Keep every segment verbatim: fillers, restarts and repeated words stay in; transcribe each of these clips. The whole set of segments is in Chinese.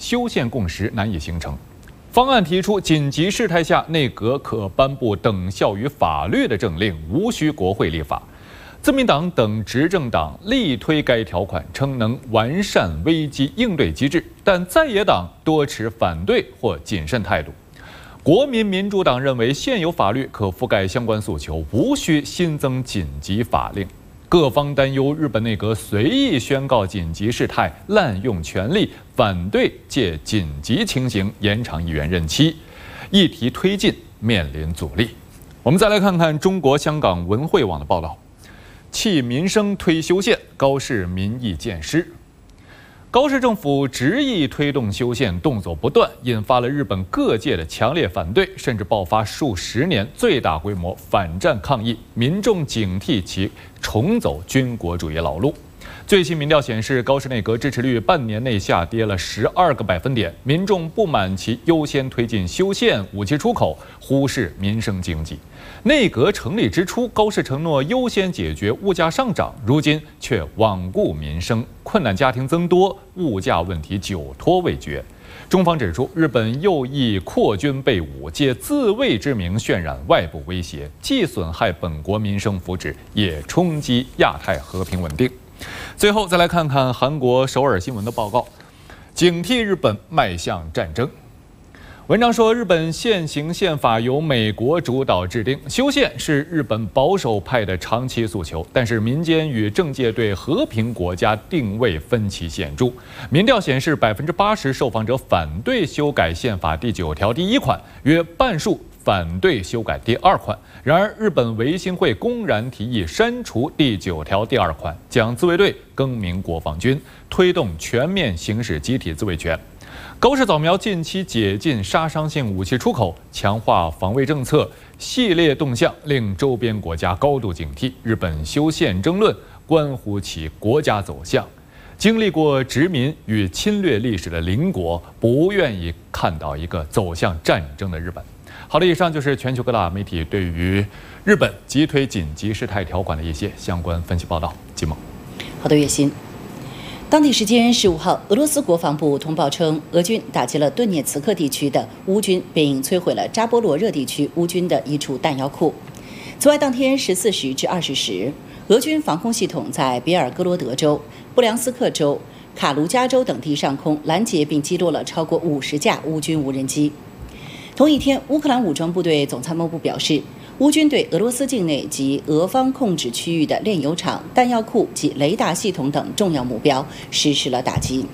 修宪共识难以形成。方案提出，紧急事态下，内阁可颁布等效于法律的政令，无需国会立法。自民党等执政党力推该条款，称能完善危机应对机制，但在野党多持反对或谨慎态度。国民民主党认为，现有法律可覆盖相关诉求，无需新增紧急法令。各方担忧日本内阁随意宣告紧急事态，滥用权力，反对借紧急情形延长议员任期，议题推进面临阻力。我们再来看看中国香港文汇网的报道：弃民生推修宪，高市民意渐失。高市政府执意推动修宪，动作不断，引发了日本各界的强烈反对，甚至爆发数十年最大规模反战抗议，民众警惕其重走军国主义老路。最新民调显示，高市内阁支持率半年内下跌了十二个百分点，民众不满其优先推进修宪、武器出口，忽视民生经济。内阁成立之初，高市承诺优先解决物价上涨，如今却罔顾民生，困难家庭增多，物价问题久拖未决。中方指出，日本右翼扩军备武，借自卫之名渲染外部威胁，既损害本国民生福祉，也冲击亚太和平稳定。最后再来看看韩国首尔新闻的报告，警惕日本迈向战争。文章说，日本现行宪法由美国主导制定，修宪是日本保守派的长期诉求，但是民间与政界对和平国家定位分歧显著。民调显示，百分之八十受访者反对修改宪法第九条第一款，约半数反对修改第二款。然而，日本维新会公然提议删除第九条第二款，将自卫队更名国防军，推动全面行使集体自卫权。高市早苗近期解禁杀伤性武器出口，强化防卫政策，系列动向令周边国家高度警惕。日本修宪争论关乎其国家走向。经历过殖民与侵略历史的邻国，不愿意看到一个走向战争的日本。好的，以上就是全球各大媒体对于日本急推紧急事态条款的一些相关分析报道。季梦， 好的，月薪。当地时间十五号，俄罗斯国防部通报称，俄军打击了顿涅茨克地区的乌军，并摧毁了扎波罗热地区乌军的一处弹药库。此外，当天十四时至二十时，俄军防空系统在别尔哥罗德州、布良斯克州、卡卢加州等地上空拦截并击落了超过五十架乌军无人机。同一天，乌克兰武装部队总参谋部表示，乌军对俄罗斯境内及俄方控制区域的炼油厂、弹药库及雷达系统等重要目标实施了打击。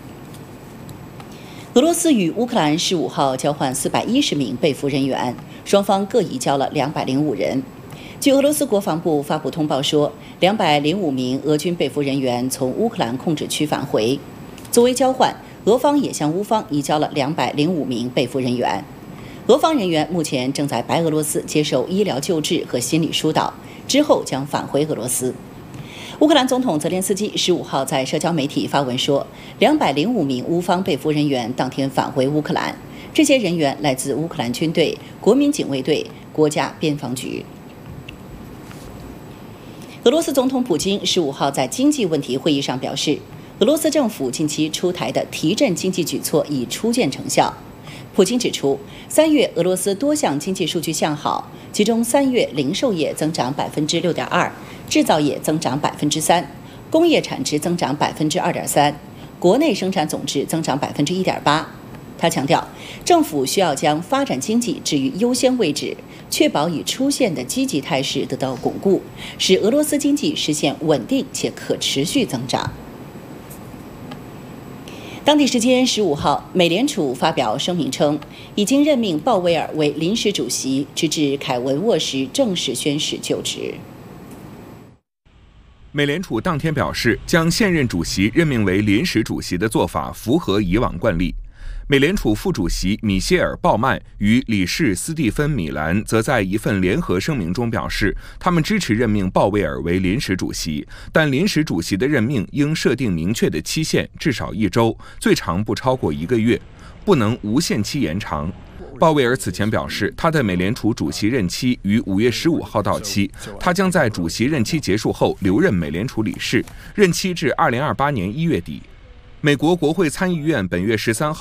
俄罗斯与乌克兰十五号交换四百一十名被俘人员，双方各移交了两百零五人。据俄罗斯国防部发布通报说，两百零五名俄军被俘人员从乌克兰控制区返回。作为交换，俄方也向乌方移交了两百零五名被俘人员。俄方人员目前正在白俄罗斯接受医疗救治和心理疏导，之后将返回俄罗斯。乌克兰总统泽连斯基十五号在社交媒体发文说，两百零五名乌方被俘人员当天返回乌克兰，这些人员来自乌克兰军队、国民警卫队、国家边防局。俄罗斯总统普京十五号在经济问题会议上表示，俄罗斯政府近期出台的提振经济举措已初见成效。普京指出，三月俄罗斯多项经济数据向好，其中三月零售业增长百分之六点二，制造业增长百分之三，工业产值增长百分之二点三，国内生产总值增长百分之一点八。他强调，政府需要将发展经济置于优先位置，确保已出现的积极态势得到巩固，使俄罗斯经济实现稳定且可持续增长。当地时间十五号，美联储发表声明称，已经任命鲍威尔为临时主席，直至凯文沃什正式宣誓就职。 美联储当天表示，将现任主席任命为临时主席的做法符合以往惯例。美联储副主席米歇尔·鲍曼与理事斯蒂芬·米兰则在一份联合声明中表示，他们支持任命鲍威尔为临时主席，但临时主席的任命应设定明确的期限，至少一周，最长不超过一个月，不能无限期延长。鲍威尔此前表示，他的美联储主席任期于五月十五号到期，他将在主席任期结束后留任美联储理事，任期至二零二八年一月底。美国国会参议院本月十三号